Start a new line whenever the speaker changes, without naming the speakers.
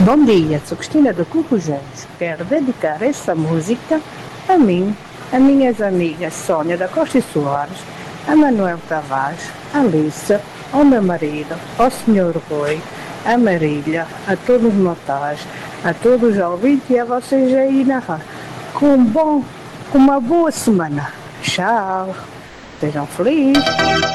Bom dia, sou Cristina do Cocujães. Quero dedicar essa música a mim, a minhas amigas Sónia da Costa e Soares, a Manuel Tavares, a Alice, ao meu marido, ao Senhor Rui, a Marília, a todos os mortais, a todos os ouvintes e a vocês aí na rádio. Com uma boa semana. Tchau. Sejam felizes.